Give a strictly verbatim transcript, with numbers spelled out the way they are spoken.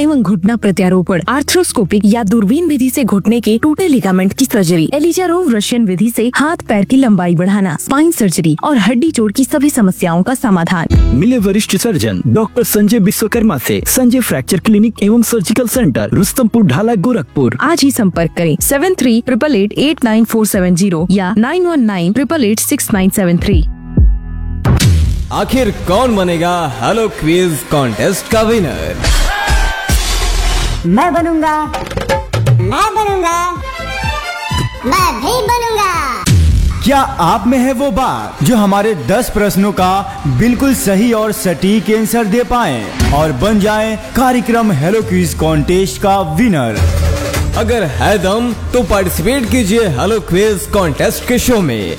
एवं घुटना प्रत्यारोपण, आर्थ्रोस्कोपिक या दूरबीन विधि से घुटने के टूटे लिगामेंट की सर्जरी, एलिजा रोव रशियन विधि से हाथ पैर की लंबाई बढ़ाना, स्पाइन सर्जरी और हड्डी जोड़ की सभी समस्याओं का समाधान। मिले वरिष्ठ सर्जन डॉक्टर संजय विश्वकर्मा से संजय फ्रैक्चर क्लिनिक एवं सर्जिकल सेंटर, रुस्तमपुर ढाला, गोरखपुर। आज ही संपर्क करें seven three triple eight eight nine four seven zero या nine one nine triple eight six nine seven three. आखिर कौन बनेगा हेलो क्विज कॉन्टेस्ट का विनर? मैं बनूंगा, मैं बनूंगा, मैं भी बनूंगा। क्या आप में है वो बात जो हमारे दस प्रश्नों का बिल्कुल सही और सटीक आंसर दे पाए और बन जाए कार्यक्रम हेलो क्विज कॉन्टेस्ट का विनर? अगर है दम तो पार्टिसिपेट कीजिए हेलो क्विज कॉन्टेस्ट के शो में